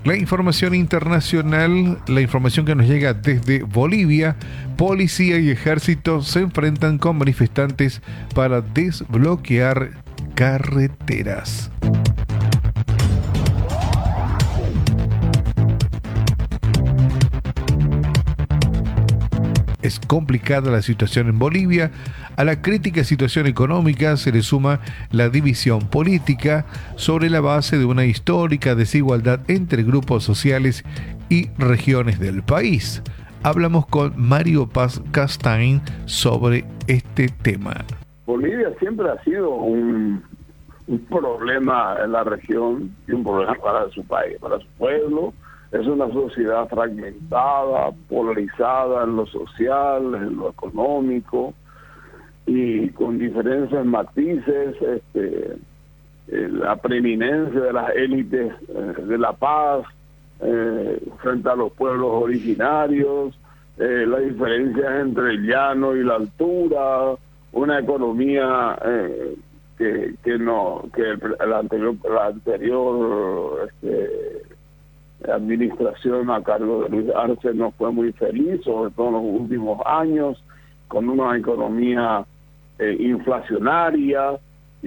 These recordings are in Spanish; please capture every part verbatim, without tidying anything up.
La información internacional, la información que nos llega desde Bolivia, policía y ejército se enfrentan con manifestantes para desbloquear carreteras. Es complicada la situación en Bolivia. A la crítica situación económica se le suma la división política sobre la base de una histórica desigualdad entre grupos sociales y regiones del país. Hablamos con Mario Paz Castain sobre este tema. Bolivia siempre ha sido un, un problema en la región y un problema para su país, para su pueblo. Es una sociedad fragmentada, polarizada en lo social, en lo económico, y con diferentes matices, este, eh, la preeminencia de las élites eh, de la paz eh, frente a los pueblos originarios, eh, las diferencias entre el llano y la altura, una economía eh, que, que no que el, el anterior la anterior este, administración a cargo de Luis Arce no fue muy feliz, sobre todo en los últimos años, con una economía eh, inflacionaria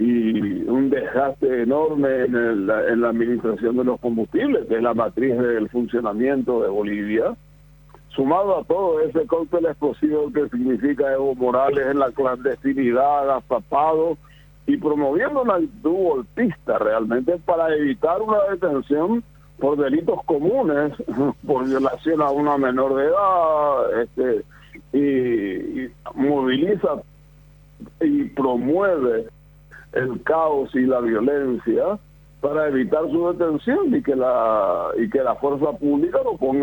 y un desgaste enorme en, el, en la administración de los combustibles, que es la matriz del funcionamiento de Bolivia, sumado a todo ese cóctel explosivo que significa Evo Morales en la clandestinidad, agazapado y promoviendo una actitud golpista realmente para evitar una detención por delitos comunes, por violación a una menor de edad, este, y, y moviliza y promueve el caos y la violencia para evitar su detención y que la y que la fuerza pública lo ponga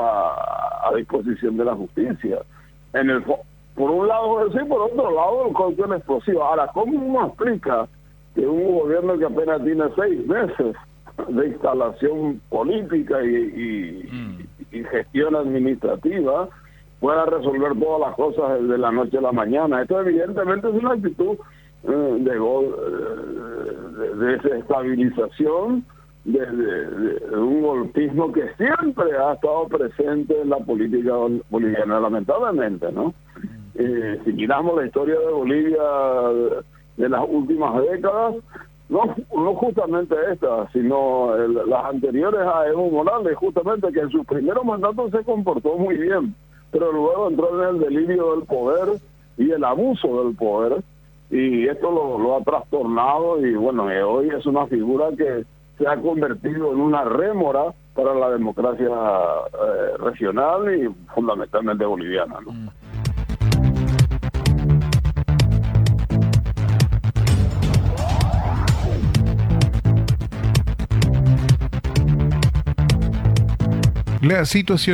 a, a disposición de la justicia. En el por un lado sí, por otro lado el cóctel explosivo. Ahora, ¿cómo uno explica que un gobierno que apenas tiene seis meses de instalación política y, y, mm. y gestión administrativa pueda resolver todas las cosas de la noche a la mañana? Esto evidentemente es una actitud eh, de, gol, eh, de desestabilización, de, de, de un golpismo que siempre ha estado presente en la política boliviana, lamentablemente, ¿no? Eh, si miramos la historia de Bolivia de las últimas décadas, No, no justamente esta, sino el, las anteriores a Evo Morales, justamente que en sus primeros mandatos se comportó muy bien, pero luego entró en el delirio del poder y el abuso del poder, y esto lo, lo ha trastornado, y bueno, hoy es una figura que se ha convertido en una rémora para la democracia eh, regional y fundamentalmente boliviana, ¿no? Mm. La situación